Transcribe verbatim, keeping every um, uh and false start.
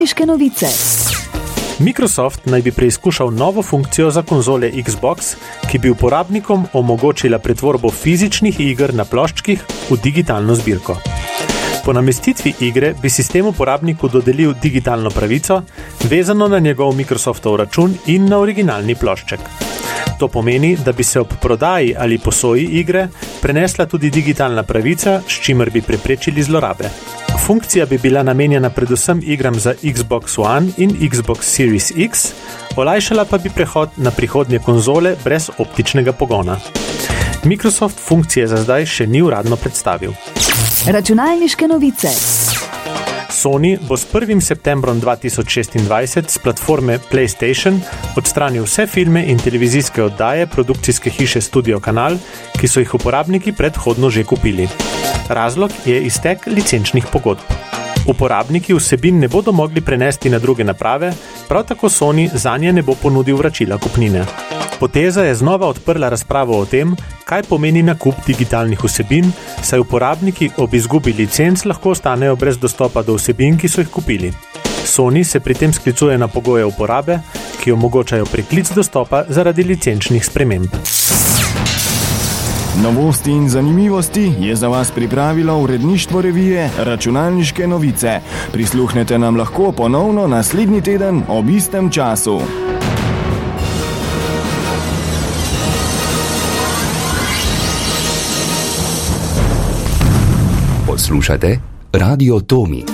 Računalniške novice. Microsoft naj bi preizkušal novo funkcijo za konzole Xbox, ki bi uporabnikom omogočila pretvorbo fizičnih iger na ploščkih v digitalno zbirko. Po namestitvi igre bi sistem uporabniku dodelil digitalno pravico, vezano na njegov Microsoftov račun in na originalni plošček. To pomeni, da bi se ob prodaji ali posoji igre prenesla tudi digitalna pravica, s čimer bi preprečili zlorabe. Funkcija bi bila namenjena predvsem igram za Xbox One in Xbox Series X, olajšala pa bi prehod na prihodnje konzole brez optičnega pogona. Microsoft funkcije za zdaj še ni uradno predstavil. Računalniške novice. Sony bo s prvim septembrom dva tisoč šestindvajset s platforme PlayStation odstranil vse filme in televizijske oddaje produkcijske hiše Studio Kanal, ki so jih uporabniki predhodno že kupili. Razlog je iztek licenčnih pogodb. Uporabniki vsebin ne bodo mogli prenesti na druge naprave, prav tako Sony zanje ne bo ponudil vračila kupnine. Poteza je znova odprla razpravo o tem, kaj pomeni nakup digitalnih vsebin, saj uporabniki ob izgubi licenc lahko ostanejo brez dostopa do vsebin, ki so jih kupili. Sony se pri tem sklicuje na pogoje uporabe, ki omogočajo preklic dostopa zaradi licenčnih sprememb. Novosti in zanimivosti je za vas pripravilo uredništvo revije Računalniške novice. Prisluhnete nam lahko ponovno naslednji teden ob istem času. Poslušate Radio Tomi.